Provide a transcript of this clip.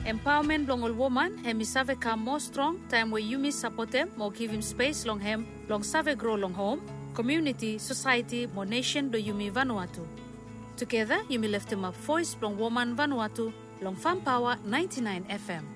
Empowerment long all woman, hemi save come more strong, time where you miss support them, more give him space long him, long save grow long home, community, society, more nation do you me Vanuatu. Together, you me lift him up voice long woman Vanuatu, long Farm Power 99 FM.